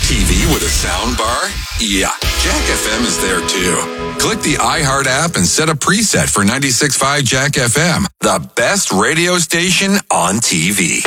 TV with a sound bar? Yeah, Jack FM is there too. Click the iHeart app and set a preset for 96.5 Jack FM, the best radio station on TV.